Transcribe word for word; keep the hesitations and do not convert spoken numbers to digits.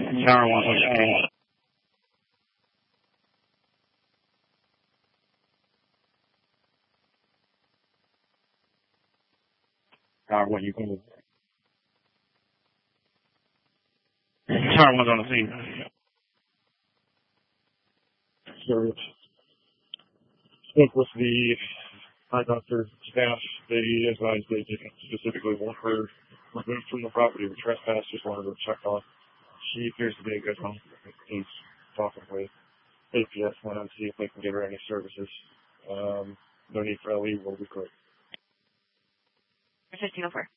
Tower one on scene. Tower one, you can move. Tower one's on the scene. So, spoke with the eye doctor staff. They advised they didn't specifically want her removed from the property with trespass. Just wanted to check on. She appears to be a good one. He's talking with A P S now to see if they can get her any services. Um, no need for L E. We'll be quick. fifteen oh four.